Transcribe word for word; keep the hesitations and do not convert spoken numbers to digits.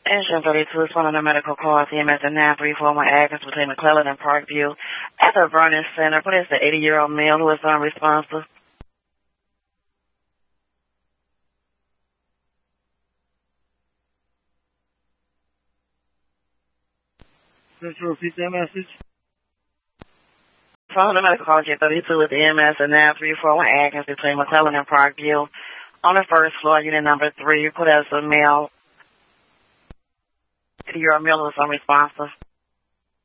Engine thirty-two is one of the medical calls, E M S at nine three four one Agnes between McClellan and Parkview. At the Vernon Center, what is the eighty-year-old male who is unresponsive? Just repeat that message. Phone the medical call, J thirty-two with the E M S at nine three four one Agnes between McClellan and Parkview. On the first floor, unit number three, put as a male. eighty-year-old male who is unresponsive.